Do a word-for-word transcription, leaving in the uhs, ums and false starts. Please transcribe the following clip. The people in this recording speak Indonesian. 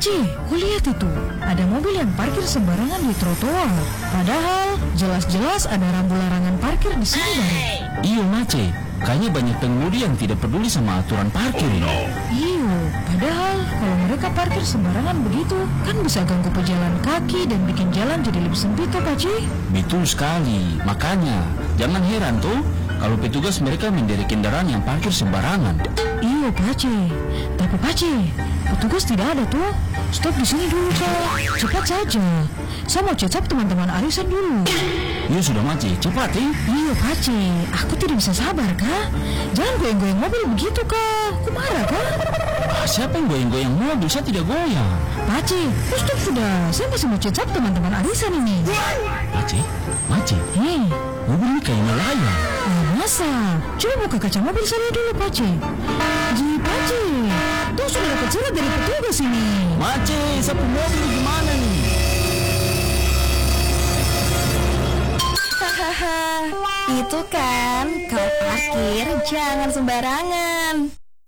Paci, kau lihat itu. Ada mobil yang parkir sembarangan di trotoar. Padahal jelas-jelas ada rambu larangan parkir di sini, Bang. Iyo, Mace. Kayaknya banyak pengemudi yang tidak peduli sama aturan parkir ini. Iyo, padahal kalau mereka parkir sembarangan begitu, kan bisa ganggu pejalan kaki dan bikin jalan jadi lebih sempit, toh, Paci. Betul sekali. Makanya, jangan heran tuh kalau petugas mereka menderek kendaraan yang parkir sembarangan. Iyo, Paci. Tapi Paci, petugas tidak ada tuh. Stop di sini dulu, Kak. Cepat saja. Saya mau cecap teman-teman arisan dulu. Iya sudah, Mace, cepat ya. Iya, Paci. Aku tidak bisa sabar, Kak. Jangan goyang-goyang mobil begitu, Kak. Aku marah, Kak. Ah, siapa yang goyang-goyang mobil? Saya tidak goyang. Paci, stop sudah. Saya masih mau cecap teman-teman arisan ini. Mace, Mace, Hei, mobil ini kayak melayang. oh, masa? Coba buka kaca mobil saya dulu, Paci. Ji, Paci. Tuh sudah dapat surat dari petugas ini. Mace, sapu mobil gimana nih? Hahaha, itu kan kalau parkir jangan sembarangan.